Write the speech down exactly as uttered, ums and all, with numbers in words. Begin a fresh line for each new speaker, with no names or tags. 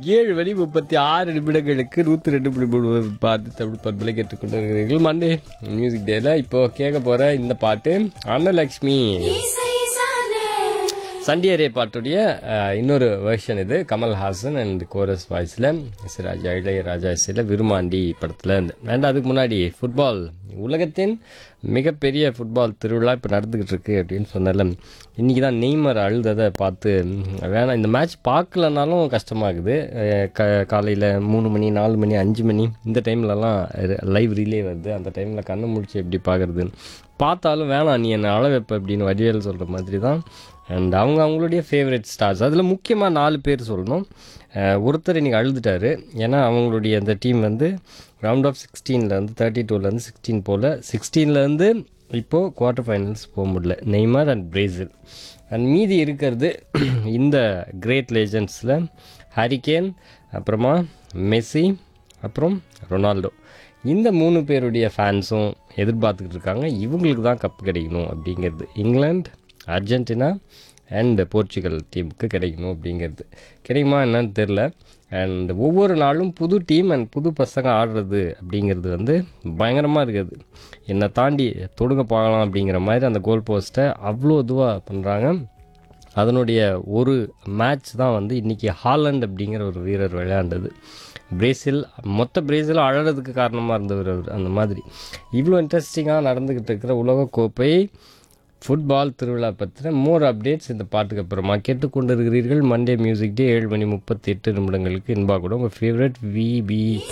ஏழு மணி முப்பத்தி ஆறு நிமிடங்களுக்கு நூற்றி ரெண்டு புள்ளி மூணு பாட்டு தமிழ் பண்பலை கேட்டுக்கொண்டு இருக்கிறீர்கள். மண்டே மியூசிக் டேல இப்போ கேட்க போற இந்த பாட்டு அன்னலக்ஷ்மி சண்டியரே பாட்டுடைய இன்னொரு வெர்ஷன். இது கமல்ஹாசன் அண்ட் கோரஸ் வாய்ஸில் சிராஜா இளையராஜா இசையில் விருமாண்டி படத்தில் இருந்து. வேண்டாம், அதுக்கு முன்னாடி ஃபுட்பால் உலகத்தின் மிகப்பெரிய ஃபுட்பால் திருவிழா இப்போ நடந்துக்கிட்டு இருக்கு அப்படின்னு சொன்னால இன்றைக்கி தான் நெய்மர் அழுததை பார்த்து வேணாம், இந்த மேட்ச் பார்க்கலனாலும் கஷ்டமாகுது. க காலையில் மூணு மணி நாலு மணி அஞ்சு மணி இந்த டைம்லலாம் லைவ் ரிலே வருது. அந்த டைமில் கண்ணை முடிச்சு எப்படி பார்க்குறது, பார்த்தாலும் வேணாம் நீ என்னை அழ வைப்ப அப்படின்னு வடிவேல் சொல்கிற மாதிரி தான். அண்ட் அவங்க அவங்களுடைய ஃபேவரட் ஸ்டார்ஸ் அதில் முக்கியமாக நாலு பேர் சொல்லணும். ஒருத்தர் இன்றைக்கி அழுதுட்டார். ஏன்னா அவங்களுடைய அந்த டீம் வந்து ரவுண்ட் ஆஃப் சிக்ஸ்டீன்லேருந்து தேர்ட்டி டூலேருந்து சிக்ஸ்டீன் போல் சிக்ஸ்டீன்லேருந்து இப்போது குவார்ட்டர் ஃபைனல்ஸ் போக முடியல. நெய்மர் அண்ட் பிரேசில் அண்ட் மீதி இருக்கிறது இந்த கிரேட் லெஜண்ட்ஸில் ஹரிகேன், அப்புறமா மெஸ்ஸி, அப்புறம் ரொனால்டோ. இந்த மூணு பேருடைய ஃபேன்ஸும் எதிர்பார்த்துக்கிட்டு இருக்காங்க இவங்களுக்கு தான் கப் கிடைக்கணும் அப்படிங்கிறது. இங்கிலாந்து, அர்ஜென்டினா அண்ட் போர்ச்சுகல் டீமுக்கு கிடைக்கணும் அப்படிங்கிறது. கிடைக்குமா என்னன்னு தெரில. அண்ட் ஒவ்வொரு நாளும் புது டீம் அண்ட் புது பசங்க ஆடுறது அப்படிங்கிறது வந்து பயங்கரமாக இருக்குது. என்னை தாண்டி தொடுங்க பார்க்கலாம் அப்படிங்கிற மாதிரி அந்த கோல் போஸ்ட்டை அவ்வளோ இதுவாக பண்ணுறாங்க. அதனுடைய ஒரு மேட்ச் தான் வந்து இன்றைக்கி ஹாலண்ட் அப்படிங்கிற ஒரு வீரர் விளையாண்டது. பிரேசில் மொத்த பிரேசிலும் அழகிறதுக்கு காரணமாக இருந்தவர் அவர். அந்த மாதிரி இவ்வளோ இன்ட்ரெஸ்டிங்காக நடந்துக்கிட்டு இருக்கிற உலகக்கோப்பை ஃபுட்பால் திருவிழா பற்றின மோர் அப்டேட்ஸ் இந்த பாட்டுக்கு அப்புறமா கேட்டுக்கொண்டு இருக்கிறீர்கள். மண்டே மியூசிக் டே ஏழு மணி முப்பத்தி எட்டு நிமிடங்களுக்கு இன்பா கூட உங்கள் ஃபேவரட் விபி